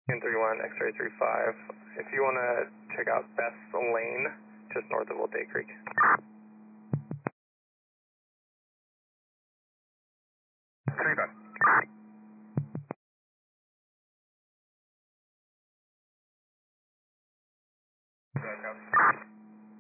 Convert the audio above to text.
31 X-ray 35. If you want to check out Best Lane, just north of Old Day Creek. Three,